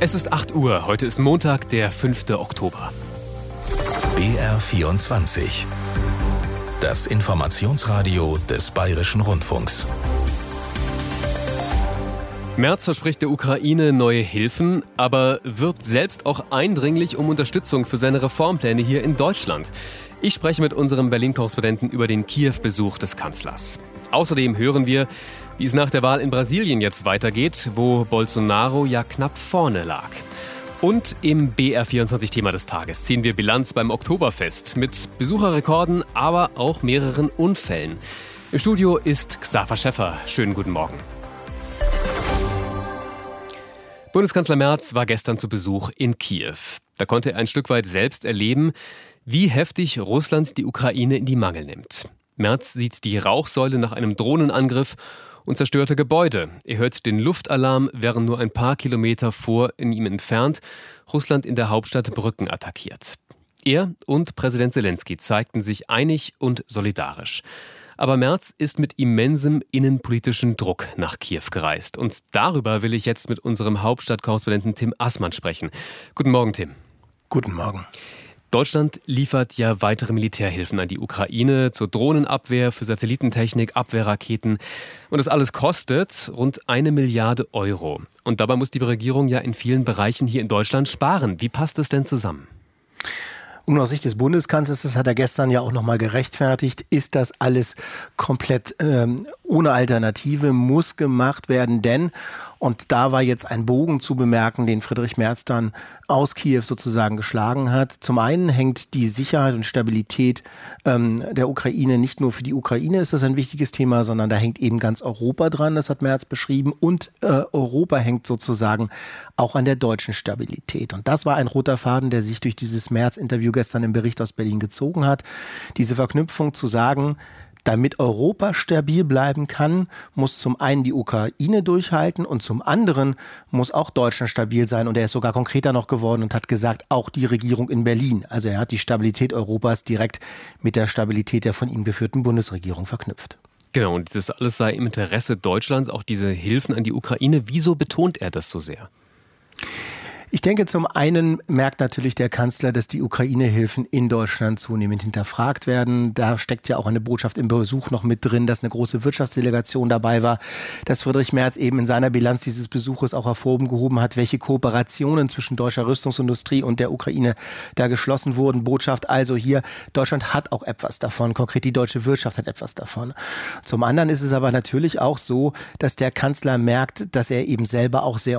Es ist 8 Uhr, heute ist Montag, der 5. Oktober. BR24. Das Informationsradio des Bayerischen Rundfunks. Merz verspricht der Ukraine neue Hilfen, aber wirbt selbst auch eindringlich um Unterstützung für seine Reformpläne hier in Deutschland. Ich spreche mit unserem Berlin-Korrespondenten über den Kiew-Besuch des Kanzlers. Außerdem hören wir, wie es nach der Wahl in Brasilien jetzt weitergeht, wo Bolsonaro ja knapp vorne lag. Und im BR24-Thema des Tages ziehen wir Bilanz beim Oktoberfest mit Besucherrekorden, aber auch mehreren Unfällen. Im Studio ist Xaver Schäffer. Schönen guten Morgen. Bundeskanzler Merz war gestern zu Besuch in Kiew. Da konnte er ein Stück weit selbst erleben, wie heftig Russland die Ukraine in die Mangel nimmt. Merz sieht die Rauchsäule nach einem Drohnenangriff und zerstörte Gebäude. Er hört den Luftalarm, während nur ein paar Kilometer vor ihm entfernt Russland in der Hauptstadt Brücken attackiert. Er und Präsident Zelensky zeigten sich einig und solidarisch. Aber Merz ist mit immensem innenpolitischen Druck nach Kiew gereist. Und darüber will ich jetzt mit unserem Hauptstadtkorrespondenten Tim Assmann sprechen. Guten Morgen, Tim. Guten Morgen. Deutschland liefert ja weitere Militärhilfen an die Ukraine zur Drohnenabwehr, für Satellitentechnik, Abwehrraketen. Und das alles kostet rund 1 Milliarde Euro. Und dabei muss die Regierung ja in vielen Bereichen hier in Deutschland sparen. Wie passt es denn zusammen? Und aus Sicht des Bundeskanzlers, das hat er gestern ja auch nochmal gerechtfertigt, ist das alles komplett ohne Alternative, muss gemacht werden, denn, und da war jetzt ein Bogen zu bemerken, den Friedrich Merz dann aus Kiew sozusagen geschlagen hat. Zum einen hängt die Sicherheit und Stabilität der Ukraine, nicht nur für die Ukraine ist das ein wichtiges Thema, sondern da hängt eben ganz Europa dran, das hat Merz beschrieben. Und Europa hängt sozusagen auch an der deutschen Stabilität. Und das war ein roter Faden, der sich durch dieses Merz-Interview gestern im Bericht aus Berlin gezogen hat. Diese Verknüpfung zu sagen, damit Europa stabil bleiben kann, muss zum einen die Ukraine durchhalten und zum anderen muss auch Deutschland stabil sein. Und er ist sogar konkreter noch geworden und hat gesagt, auch die Regierung in Berlin. Also er hat die Stabilität Europas direkt mit der Stabilität der von ihm geführten Bundesregierung verknüpft. Genau, und das alles sei im Interesse Deutschlands, auch diese Hilfen an die Ukraine. Wieso betont er das so sehr? Ich denke, zum einen merkt natürlich der Kanzler, dass die Ukraine-Hilfen in Deutschland zunehmend hinterfragt werden. Da steckt ja auch eine Botschaft im Besuch noch mit drin, dass eine große Wirtschaftsdelegation dabei war, dass Friedrich Merz eben in seiner Bilanz dieses Besuches auch hervorgehoben hat, welche Kooperationen zwischen deutscher Rüstungsindustrie und der Ukraine da geschlossen wurden. Botschaft also hier, Deutschland hat auch etwas davon, konkret die deutsche Wirtschaft hat etwas davon. Zum anderen ist es aber natürlich auch so, dass der Kanzler merkt, dass er eben selber auch sehr